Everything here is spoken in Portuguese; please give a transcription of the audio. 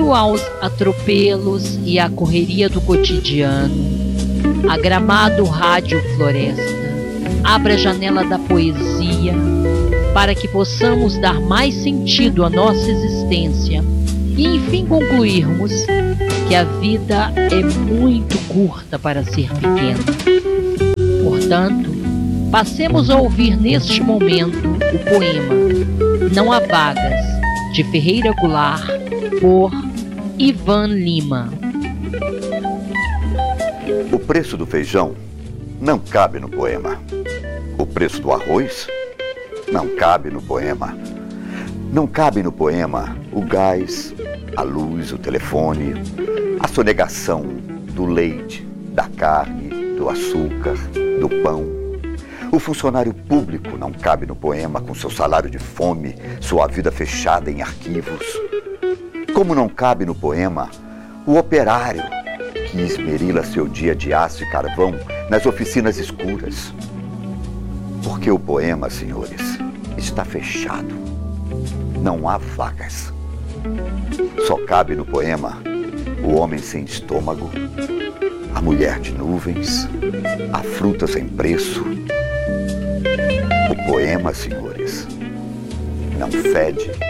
meio aos atropelos e à correria do cotidiano, a gramado rádio floresta, abra a janela da poesia para que possamos dar mais sentido à nossa existência e enfim concluirmos que a vida é muito curta para ser pequena. Portanto, passemos a ouvir neste momento o poema Não Há Vagas, de Ferreira Goulart, por Ivan Lima. O preço do feijão não cabe no poema. O preço do arroz não cabe no poema. Não cabe no poema o gás, a luz, o telefone, a sonegação do leite, da carne, do açúcar, do pão. O funcionário público não cabe no poema com seu salário de fome, sua vida fechada em arquivos. Como não cabe no poema o operário que esmerila seu dia de aço e carvão nas oficinas escuras. Porque o poema, senhores, está fechado. Não há vagas. Só cabe no poema o homem sem estômago, a mulher de nuvens, a fruta sem preço. O poema, senhores, não fede